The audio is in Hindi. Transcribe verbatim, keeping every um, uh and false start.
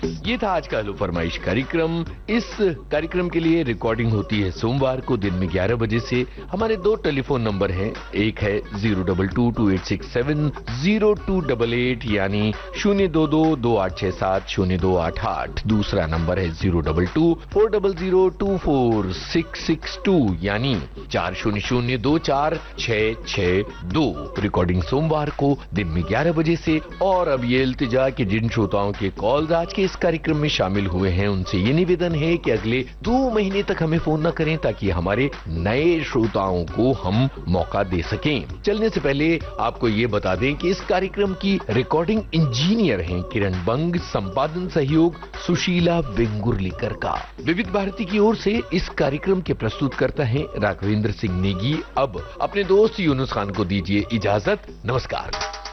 ये था आज का हेलो फरमाइश कार्यक्रम। इस कार्यक्रम के लिए रिकॉर्डिंग होती है सोमवार को दिन में ग्यारह बजे से। हमारे दो टेलीफोन नंबर हैं, एक है zero double two to eight six seven zero to double eight यानी शून्य दो दो दो आठ छह सात शून्य दो आठ आठ। दूसरा नंबर है zero double two four double zero to four six six to यानी चार शून्य शून्य दो चार छह छह दो। रिकॉर्डिंग सोमवार को दिन में ग्यारह बजे से। और अब ये इल्तिजा कि जिन श्रोताओं के कॉल्स आज के इस कार्यक्रम में शामिल हुए हैं उनसे ये निवेदन है कि अगले दो महीने तक हमें फोन न करें ताकि हमारे नए श्रोताओं को हम मौका दे सकें। चलने से पहले आपको ये बता दें कि इस कार्यक्रम की रिकॉर्डिंग इंजीनियर हैं किरण बंग, संपादन सहयोग सुशीला वेंगुर्लीकर का। विविध भारती की ओर से इस कार्यक्रम के प्रस्तुतकर्ता हैं राघवेंद्र सिंह नेगी। अब अपने दोस्त यूनुस खान को दीजिए इजाजत। नमस्कार।